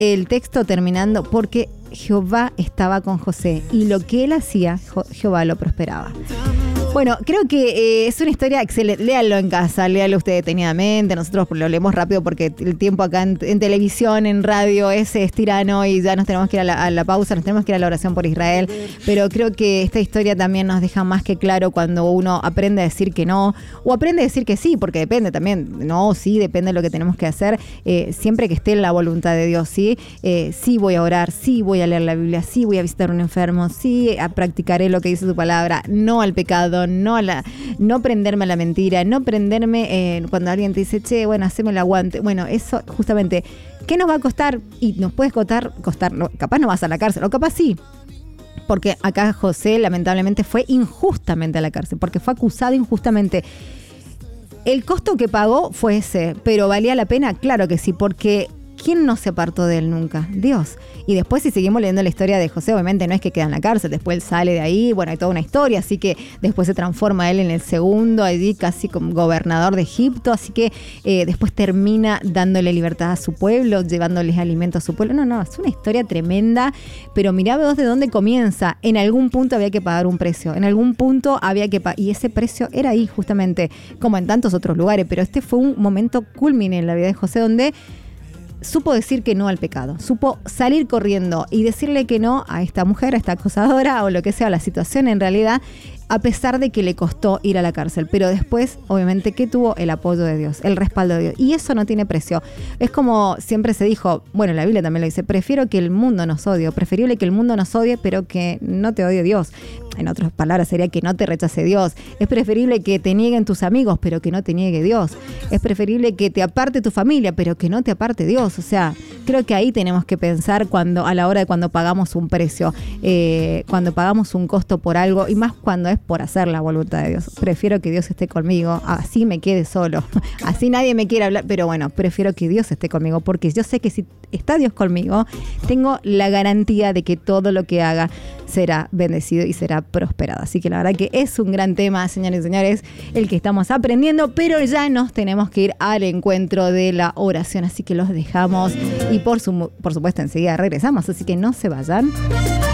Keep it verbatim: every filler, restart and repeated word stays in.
el texto terminando, porque Jehová estaba con José y lo que él hacía, Jehová lo prosperaba. Bueno, creo que eh, es una historia excelente. Léalo en casa, léalo usted detenidamente. Nosotros lo leemos rápido porque el tiempo acá en, en televisión, en radio, es, es tirano y ya nos tenemos que ir a la, a la pausa, nos tenemos que ir a la oración por Israel. Pero creo que esta historia también nos deja más que claro cuando uno aprende a decir que no o aprende a decir que sí, porque depende también. No, sí, depende de lo que tenemos que hacer. Eh, siempre que esté en la voluntad de Dios, sí. Eh, sí voy a orar, sí voy a leer la Biblia, sí voy a visitar a un enfermo, sí a practicaré lo que dice su palabra, no al pecado. No, a la, no prenderme a la mentira, no prenderme eh, cuando alguien te dice, che, bueno, haceme el aguante. Bueno, eso justamente, ¿qué nos va a costar? Y nos puede costar, costar no, capaz no vas a la cárcel, o capaz sí. Porque acá José lamentablemente fue injustamente a la cárcel, porque fue acusado injustamente. El costo que pagó fue ese, pero ¿valía la pena? Claro que sí, porque ¿quién no se apartó de él nunca? Dios. Y después, si seguimos leyendo la historia de José, obviamente no es que queda en la cárcel, después él sale de ahí, bueno, hay toda una historia, así que después se transforma él en el segundo, allí casi como gobernador de Egipto, así que eh, después termina dándole libertad a su pueblo, llevándoles alimento a su pueblo. No, no, es una historia tremenda, pero mirá vos de dónde comienza. En algún punto había que pagar un precio, en algún punto había que pagar, y ese precio era ahí justamente, como en tantos otros lugares, pero este fue un momento culmine en la vida de José, donde supo decir que no al pecado, supo salir corriendo y decirle que no a esta mujer, a esta acosadora o lo que sea, la situación en realidad, a pesar de que le costó ir a la cárcel. Pero después, obviamente, que tuvo el apoyo de Dios, el respaldo de Dios. Y eso no tiene precio. Es como siempre se dijo, bueno, la Biblia también lo dice, prefiero que el mundo nos odie, preferible que el mundo nos odie, pero que no te odie Dios. En otras palabras sería que no te rechace Dios. Es preferible que te nieguen tus amigos, pero que no te niegue Dios. Es preferible que te aparte tu familia, pero que no te aparte Dios. O sea, creo que ahí tenemos que pensar cuando a la hora de cuando pagamos un precio, eh, cuando pagamos un costo por algo, y más cuando es por hacer la voluntad de Dios. Prefiero que Dios esté conmigo, así me quede solo, así nadie me quiere hablar, pero bueno, prefiero que Dios esté conmigo, porque yo sé que si está Dios conmigo, tengo la garantía de que todo lo que haga será bendecido y será prosperado. Así que la verdad que es un gran tema, señores y señores, el que estamos aprendiendo, pero ya nos tenemos que ir al encuentro de la oración, así que los dejamos y por, su, por supuesto enseguida regresamos, así que no se vayan.